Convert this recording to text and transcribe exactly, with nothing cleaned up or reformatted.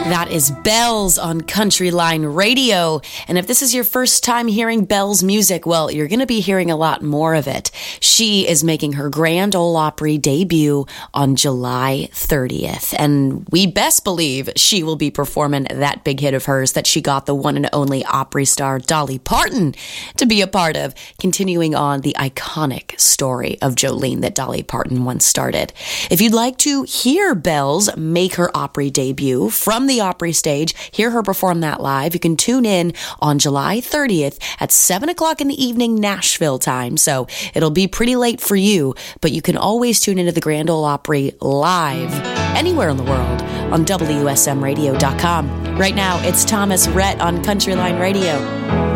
That is Bells on Countryline Radio. And if this is your first time hearing Bells music, well, you're going to be hearing a lot more of it. She is making her Grand Ole Opry debut on July thirtieth. And we best believe she will be performing that big hit of hers that she got the one and only Opry star Dolly Parton to be a part of, continuing on the iconic story of Jolene that Dolly Parton once started. If you'd like to hear Bells make her Opry debut from the Opry stage, hear her perform that live, you can tune in on July thirtieth at seven o'clock in the evening Nashville time. So it'll be pretty late for you, but you can always tune into the Grand Ole Opry live anywhere in the world on W S M radio dot com. Right now, it's Thomas Rhett on Countryline Radio.